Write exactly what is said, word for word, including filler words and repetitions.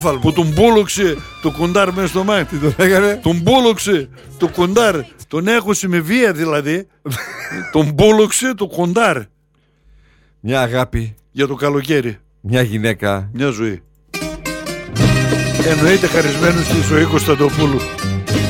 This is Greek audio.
που τον μπούλωξε το κοντάρ μέσα στο μάτι. Τι το έκανε? Τον μπούλωξε το κοντάρ. Τον έχωσε με βία δηλαδή. Τον μπούλωξε το κοντάρ. Μια αγάπη. Για το καλοκαίρι. Μια γυναίκα. Μια ζωή. Εννοείται χαρισμένος της ο Κωνσταντοπούλου.